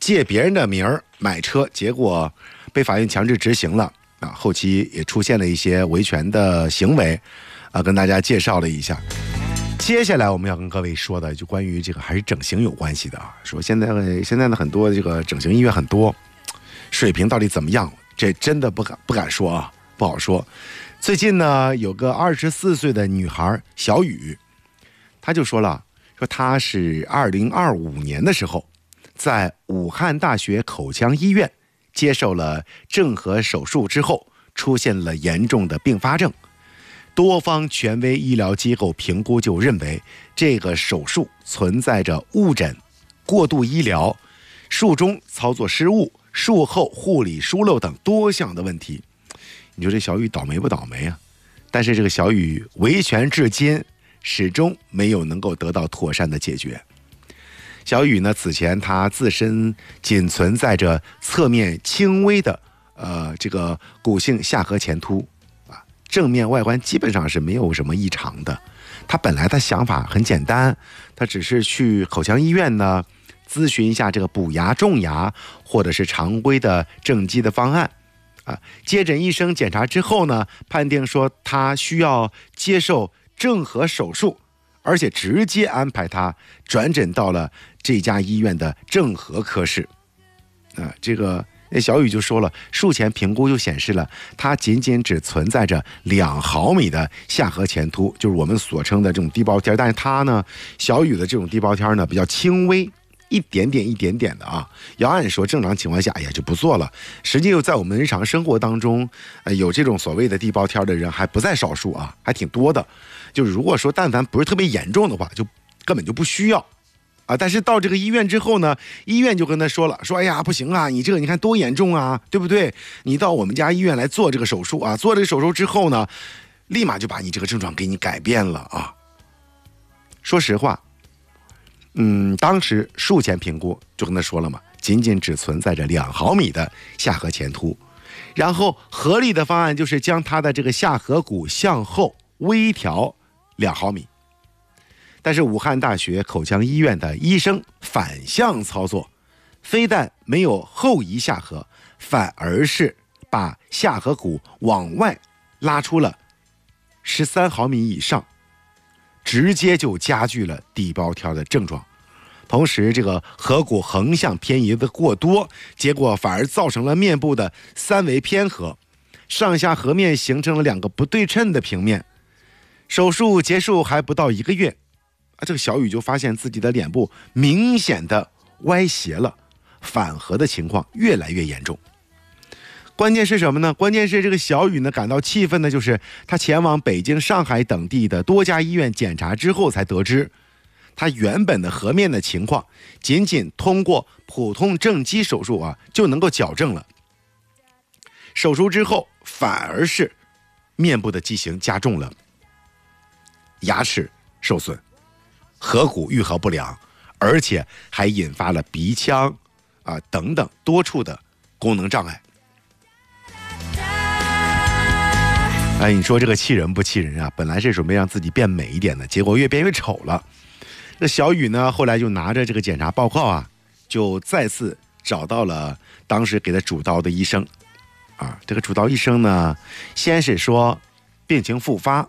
借别人的名儿买车，结果被法院强制执行了啊，后期也出现了一些维权的行为啊，跟大家介绍了一下。接下来我们要跟各位说的就关于这个还是整形有关系的啊，说现在的很多这个整形医院很多，水平到底怎么样？这真的不敢说啊，不好说。最近呢，有个24岁的女孩小雨，她就说了，说她是2025年的时候，在武汉大学口腔医院接受了正颌手术之后，出现了严重的并发症。多方权威医疗机构评估就认为，这个手术存在着误诊、过度医疗、术中操作失误、术后护理疏漏等多项的问题。你说这小雨倒霉不倒霉啊？但是这个小雨维权至今，始终没有能够得到妥善的解决。小雨呢，此前她自身仅存在着侧面轻微的这个骨性下颌前凸啊，正面外观基本上是没有什么异常的。她本来的想法很简单，她只是去口腔医院呢咨询一下这个补牙、种牙或者是常规的正畸的方案啊。接诊医生检查之后呢，判定说她需要接受正颌手术，而且直接安排她转诊到了这家医院的正颌科室啊。这个小雨就说了，术前评估就显示了她仅只存在着2毫米的下颌前凸，就是我们所称的这种地包天。但是她呢，小雨的这种地包天呢比较轻微，一点点的啊。要按说正常情况下，就不做了。实际又在我们日常生活当中，有这种所谓的地包天的人还不在少数啊，还挺多的。就是如果说但凡不是特别严重的话，就根本就不需要啊。但是到这个医院之后呢，医院就跟他说了，说哎呀不行啊，你这个你看多严重啊，对不对？你到我们家医院来做这个手术啊，做这个手术之后呢，立马就把你这个症状给你改变了啊。说实话，当时术前评估就跟他说了嘛，仅只存在着2毫米的下颌前凸，然后合理的方案就是将他的这个下颌骨向后微调2毫米。但是武汉大学口腔医院的医生反向操作，非但没有后移下颌，反而是把下颌骨往外拉出了13毫米以上，直接就加剧了地包天的症状。同时这个颌骨横向偏移的过多，结果反而造成了面部的3维偏颌，上下颌面形成了2个不对称的平面。手术结束还不到1个月，这个小雨就发现自己的脸部明显的歪斜了，反颌的情况越来越严重。关键是什么呢？关键是这个小雨呢感到气愤的就是他前往北京、上海等地的多家医院检查之后才得知，他原本的颌面的情况仅通过普通正畸手术就能够矫正了，手术之后反而是面部的畸形加重了，牙齿受损，颌骨愈合不良，而且还引发了鼻腔等等多处的功能障碍。你说这个气人不气人啊？本来是准备让自己变美一点的，结果越变越丑了。这小雨呢，后来就拿着这个检查报告就再次找到了当时给他主刀的医生这个主刀医生呢，先是说病情复发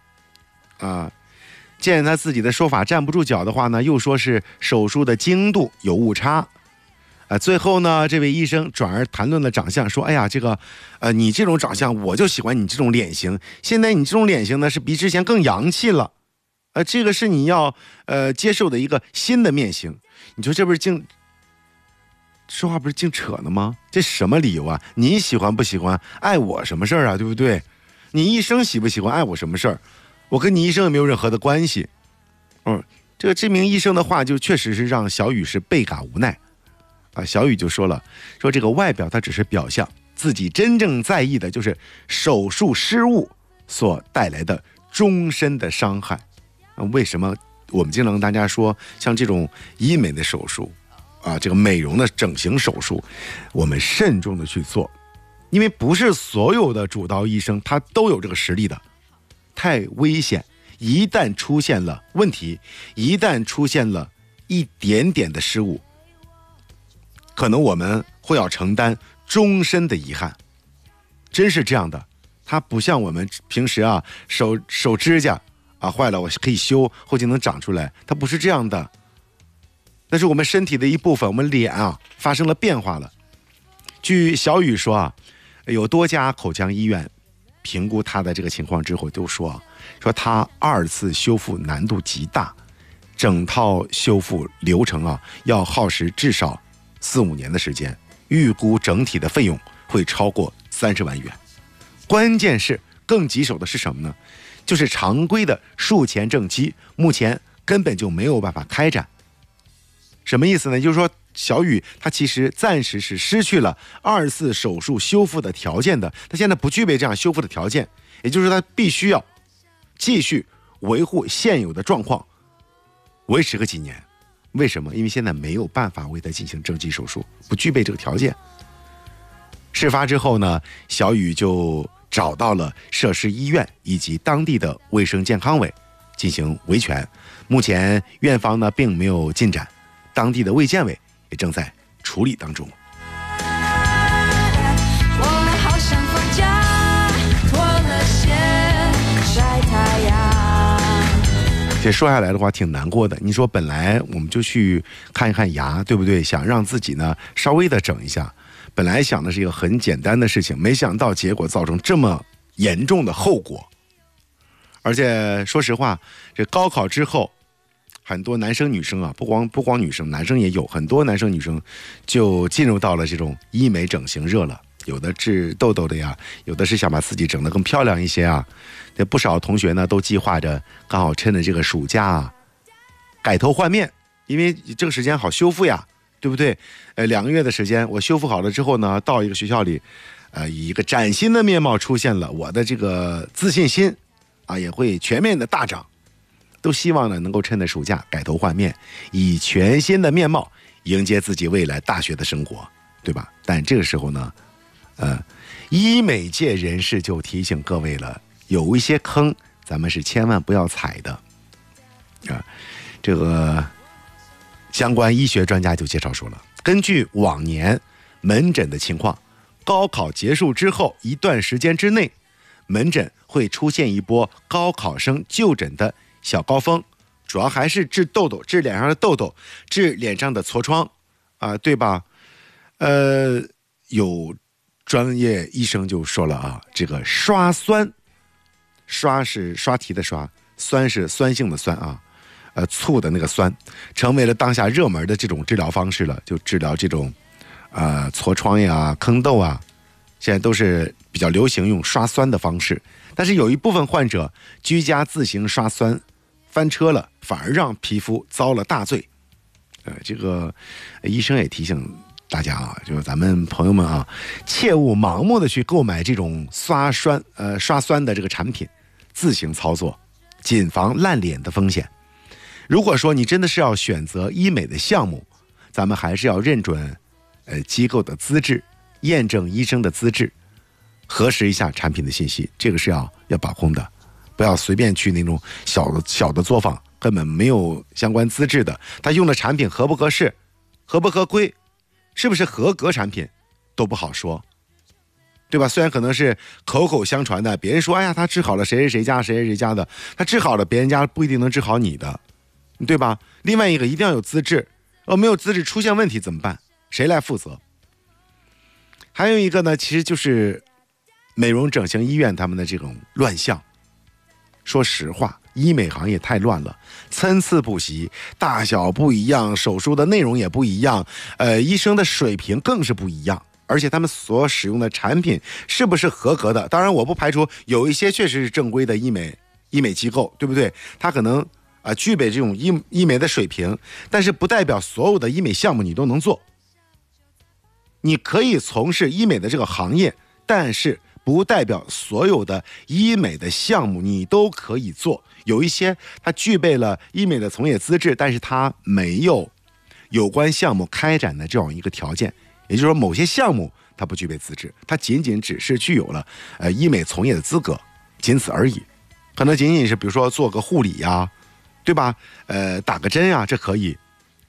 见他自己的说法站不住脚的话呢，又说是手术的精度有误差最后呢，这位医生转而谈论了长相，说哎呀，这个你这种长相我就喜欢你这种脸型，现在你这种脸型呢是比之前更洋气了这个是你要接受的一个新的面型。你说这不是说话不是净扯呢吗？这什么理由啊？你喜欢不喜欢碍我什么事儿啊？对不对？你医生喜不喜欢碍我什么事儿？我跟你医生也没有任何的关系。这名医生的话就确实是让小雨是倍感无奈小雨就说了，说这个外表它只是表象，自己真正在意的就是手术失误所带来的终身的伤害为什么我们经常跟大家说，像这种医美的手术这个美容的整形手术，我们慎重的去做，因为不是所有的主刀医生他都有这个实力的，太危险。一旦出现了问题，一旦出现了一点点的失误， 可能我们会要承担终身的遗憾。真是这样的，它不像我们平时啊手指甲啊坏了我可以修，后期能长出来，它不是这样的。那是我们身体的一部分，我们脸啊发生了变化了。据小雨说啊，有多家口腔医院评估他的这个情况之后都说他2次修复难度极大，整套修复流程啊要耗时至少4-5年的时间，预估整体的费用会超过30万元。关键是更棘手的是什么呢？就是常规的术前正畸目前根本就没有办法开展。什么意思呢？就是说小雨他其实暂时是失去了2次手术修复的条件的，他现在不具备这样修复的条件，也就是说他必须要继续维护现有的状况，维持个几年。为什么？因为现在没有办法为他进行正畸手术，不具备这个条件。事发之后呢，小雨就找到了涉事医院以及当地的卫生健康委进行维权。目前院方呢并没有进展，当地的卫健委也正在处理当中。这说下来的话挺难过的。你说本来我们就去看一看牙，对不对？想让自己呢稍微的整一下，本来想的是一个很简单的事情，没想到结果造成这么严重的后果。而且说实话，这高考之后，很多男生女生啊，不光女生，男生也有很多男生女生就进入到了这种医美整形热了。有的治痘痘的呀，有的是想把自己整得更漂亮一些啊。这不少同学呢都计划着，刚好趁着这个暑假啊，改头换面，因为这个时间好修复呀，对不对？2个月的时间，我修复好了之后呢，到一个学校里，以一个崭新的面貌出现了，我的这个自信心啊也会全面的大涨。都希望呢能够趁着暑假改头换面，以全新的面貌迎接自己未来大学的生活，对吧？但这个时候呢，医美界人士就提醒各位了，有一些坑咱们是千万不要踩的啊。这个相关医学专家就介绍说了，根据往年门诊的情况，高考结束之后一段时间之内，门诊会出现一波高考生就诊的小高峰，主要还是治痘痘，治脸上的痘痘，治脸上的痤疮啊，对吧？有专业医生就说了啊，这个刷酸，刷是刷题的刷，酸是酸性的酸啊，醋的那个酸，成为了当下热门的这种治疗方式了。就治疗这种痤疮呀、坑痘啊，现在都是比较流行用刷酸的方式。但是有一部分患者居家自行刷酸翻车了，反而让皮肤遭了大罪。这个医生也提醒大家啊，就是咱们朋友们啊，切勿盲目的去购买这种刷酸的这个产品，自行操作，谨防烂脸的风险。如果说你真的是要选择医美的项目，咱们还是要认准机构的资质，验证医生的资质，核实一下产品的信息，这个是要把控的，不要随便去那种小的作坊，根本没有相关资质的，他用的产品合不合适，合不合规，是不是合格产品都不好说，对吧？虽然可能是口口相传的，别人说哎呀他治好了谁谁家谁谁家的，他治好了别人家不一定能治好你的，对吧？另外一个一定要有资质，没有资质出现问题怎么办？谁来负责？还有一个呢，其实就是美容整形医院他们的这种乱象。说实话，医美行业太乱了，参差不齐，大小不一样，手术的内容也不一样，医生的水平更是不一样，而且他们所使用的产品是不是合格的？当然我不排除有一些确实是正规的医美机构，对不对？他可能具备这种医美的水平，但是不代表所有的医美项目你都能做。你可以从事医美的这个行业，但是不代表所有的医美的项目你都可以做。有一些它具备了医美的从业资质，但是它没有有关项目开展的这样一个条件，也就是说某些项目它不具备资质，它只是具有了医美从业的资格，仅此而已。可能仅仅是比如说做个护理呀，对吧？打个针呀，这可以。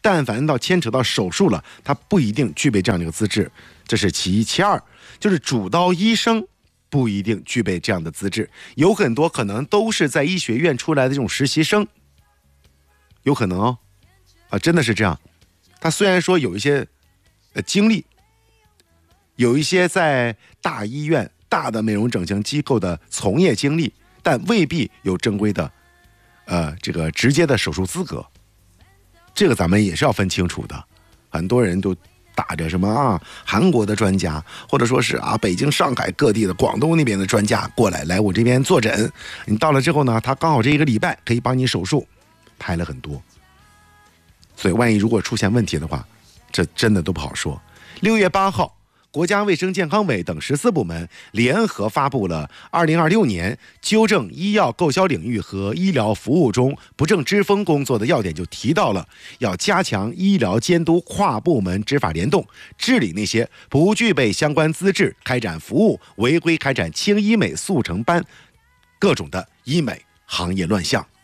但凡牵扯到手术了，他不一定具备这样的一个资质，这是其一。其二就是主刀医生不一定具备这样的资质，有很多可能都是在医学院出来的这种实习生，有可能真的是这样。他虽然说有一些经历，有一些在大医院、大的美容整形机构的从业经历，但未必有正规的这个直接的手术资格，这个咱们也是要分清楚的。很多人都打着什么韩国的专家，或者说是北京、上海各地的、广东那边的专家过来我这边坐诊，你到了之后呢，他刚好这一个礼拜可以帮你手术，拍了很多，所以万一如果出现问题的话，这真的都不好说。6月8号。国家卫生健康委等14部门联合发布了2026年纠正医药购销领域和医疗服务中不正之风工作的要点，就提到了要加强医疗监督跨部门执法联动，治理那些不具备相关资质开展服务、违规开展轻医美速成班各种的医美行业乱象。